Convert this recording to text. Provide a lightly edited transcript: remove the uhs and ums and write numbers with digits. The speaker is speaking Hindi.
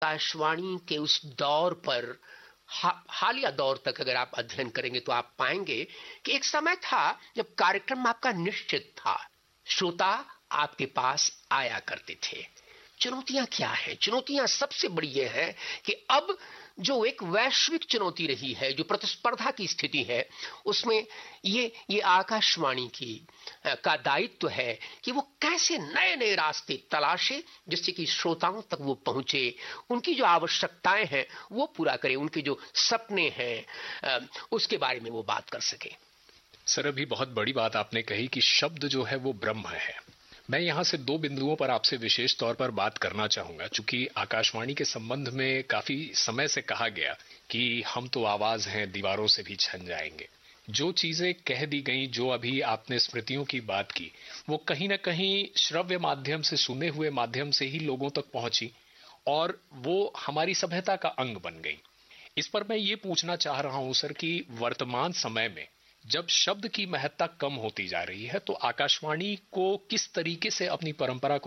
आकाशवाणी के उस दौर पर हालिया दौर तक अगर आप अध्ययन करेंगे तो आप पाएंगे कि एक समय था जब कार्यक्रम आपका निश्चित था, श्रोता आपके पास आया करते थे। चुनौतियां क्या है? चुनौतियां सबसे बड़ी यह है कि अब जो एक वैश्विक चुनौती रही है, जो प्रतिस्पर्धा की स्थिति है, उसमें ये आकाशवाणी की का दायित्व है कि वो कैसे नए नए रास्ते तलाशे जिससे कि श्रोताओं तक वो पहुंचे, उनकी जो आवश्यकताएं हैं वो पूरा करे, उनके जो सपने हैं उसके बारे में वो बात कर सके। सर, अभी बहुत बड़ी बात आपने कही कि शब्द जो है वो ब्रह्म है। मैं यहां से दो बिंदुओं पर आपसे विशेष तौर पर बात करना चाहूंगा। चूंकि आकाशवाणी के संबंध में काफी समय से कहा गया कि हम तो आवाज हैं, दीवारों से भी छन जाएंगे। जो चीजें कह दी गई, जो अभी आपने स्मृतियों की बात की, वो कहीं ना कहीं श्रव्य माध्यम से, सुने हुए माध्यम से ही लोगों तक पहुंची और वो हमारी सभ्यता का अंग बन गई। इस पर मैं ये पूछना चाह रहा हूं सर कि वर्तमान समय में जब शब्द की महत्ता कम होती जा रही है तो आकाशवाणी को किस तरीके से अपनी परंपरा